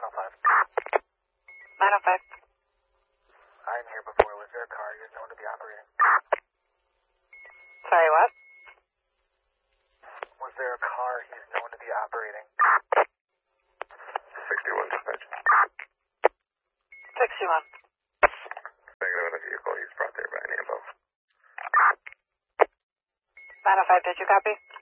905. 905. I'm here before. Was there a car you're known to be operating? Sorry, what? Was there a car he's known to be operating? 61 dispatch. 61. Negative on a vehicle he's brought there by an ambo. 905, did you copy?